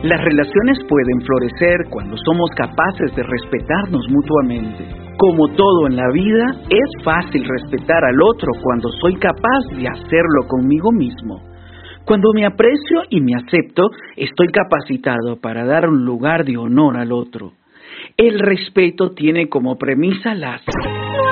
Las relaciones pueden florecer cuando somos capaces de respetarnos mutuamente. Como todo en la vida, es fácil respetar al otro cuando soy capaz de hacerlo conmigo mismo. Cuando me aprecio y me acepto, estoy capacitado para dar un lugar de honor al otro. El respeto tiene como premisa la